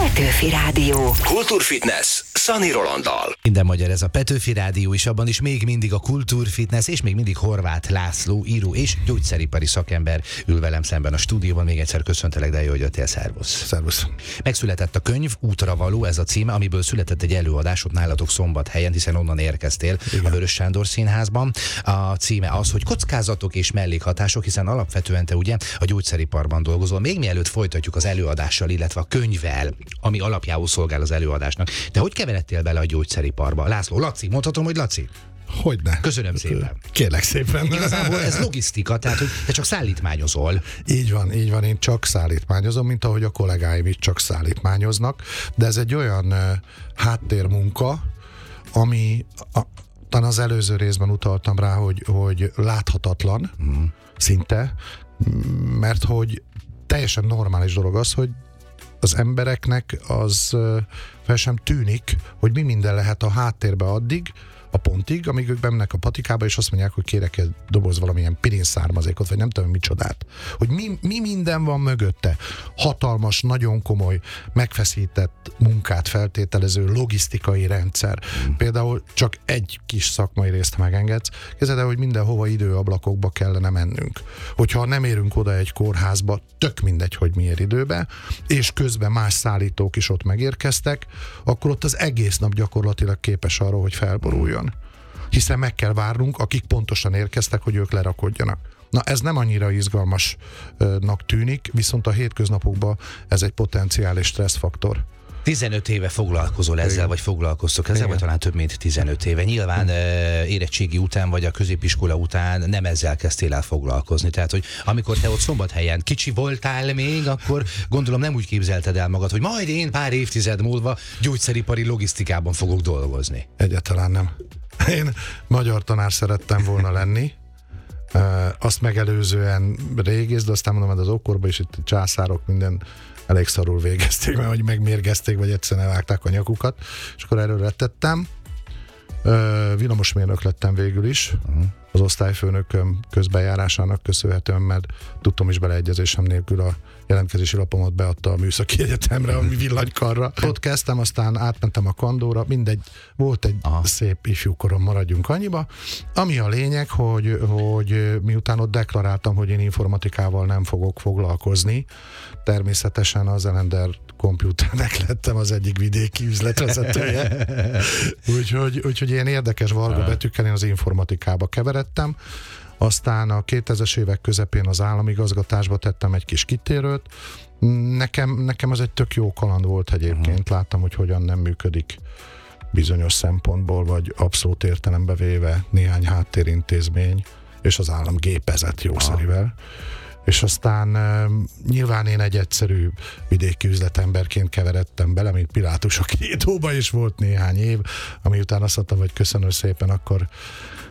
Petőfi Rádió. Kultúrfitness Szani Rolanddal. Minden magyar ez a Petőfi Rádió, és abban is még mindig a kultúrfitness, és még mindig Horváth László, író és gyógyszeripari szakember ül velem szemben a stúdióban. Még egyszer köszöntelek, de jó, hogy jöttél, szervusz. Szervusz. Megszületett a könyv, Útra való, ez a címe, amiből született egy előadásod nálatok Szombathelyen, hiszen onnan érkeztél. Igen. A Vörös Sándor Színházban. A címe az, hogy kockázatok és mellékhatások, hiszen alapvetően te ugye a gyógyszeriparban dolgozol. Még mielőtt folytatjuk az előadással, illetve a könyvvel, ami alapjául szolgál az előadásnak. Te hogy keveredtél bele a gyógyszeriparba? László, Laci, mondhatom, hogy Laci? Hogyne. Köszönöm szépen. Kérlek szépen. Igazából ez logisztika, tehát hogy te csak szállítmányozol. Így van, én csak szállítmányozom, mint ahogy a kollégáim is csak szállítmányoznak, de ez egy olyan háttérmunka, ami talán az előző részben utaltam rá, hogy láthatatlan, szinte, mert hogy teljesen normális dolog az, hogy az embereknek az fel sem tűnik, hogy mi minden lehet a háttérbe addig, a pontig, amíg ők bemennek a patikába, és azt mondják, hogy kérek egy doboz valamilyen pirin származékot, vagy nem tudom micsodát. Hogy mi minden van mögötte. Hatalmas, nagyon komoly, megfeszített munkát feltételező logisztikai rendszer. Például csak egy kis szakmai részt megengedsz. Képzeld el, hogy mindenhova időablakokba kellene mennünk. Hogyha nem érünk oda egy kórházba, tök mindegy, hogy miért időbe, és közben más szállítók is ott megérkeztek, akkor ott az egész nap gyakorlatilag képes arra, hogy felboruljon. Hiszen meg kell várnunk, akik pontosan érkeztek, hogy ők lerakodjanak. Na, ez nem annyira izgalmasnak tűnik, viszont a hétköznapokban ez egy potenciális stresszfaktor. 15 éve foglalkozol ezzel, vagy foglalkoztok ezzel, vagy talán több mint 15 éve. Nyilván érettségi után, vagy a középiskola után nem ezzel kezdtél el foglalkozni. Tehát, hogy amikor te ott Szombathelyen kicsi voltál még, akkor gondolom nem úgy képzelted el magad, hogy majd én pár évtized múlva gyógyszeripari logisztikában fogok dolgozni. Egyáltalán nem. Én magyar tanár szerettem volna lenni, azt megelőzően régész, de aztán mondom, hogy az ókorban is itt a császárok minden elég szarul végezték, mert hogy megmérgezték, vagy egyszerűen elvágták a nyakukat, és akkor erről rettettem. Villamosmérnök lettem végül is, az osztályfőnököm közbenjárásának köszönhetően, mert tudtam is beleegyezésem nélkül a jelentkezési lapomat beadta a Műszaki Egyetemre, ami villanykarra. Ott kezdtem, aztán átmentem a kandóra, mindegy, volt egy szép ifjúkorom, maradjunk annyiba. Ami a lényeg, hogy miután ott deklaráltam, hogy én informatikával nem fogok foglalkozni, természetesen az Elender Computernek lettem az egyik vidéki üzletvezetője. Úgyhogy ilyen érdekes varga betűkkel én az informatikába keveredtem. Aztán a 2000-es évek közepén az államigazgatásba tettem egy kis kitérőt. Nekem az egy tök jó kaland volt egyébként. Láttam, hogy hogyan nem működik bizonyos szempontból, vagy abszolút értelembe véve néhány háttérintézmény, és az állam gépezett jószerivel. És aztán nyilván én egy egyszerű vidéki üzletemberként keveredtem bele, mint Pilátus a Kétóba, és volt néhány év, ami után azt mondtam, hogy köszönöm szépen, akkor